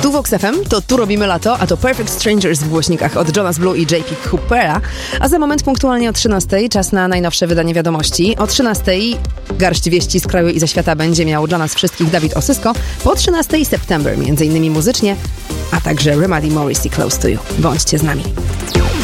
Tu Vox FM, to tu robimy lato, a to Perfect Strangers w głośnikach od Jonas Blue i J.P. Coopera. A za moment punktualnie o 13:00 czas na najnowsze wydanie wiadomości. O 13:00 garść wieści z kraju i ze świata będzie miał dla nas wszystkich Dawid Osysko. Po 13:00 September, między innymi muzycznie, a także Remedy Morrissey Close to You. Bądźcie z nami.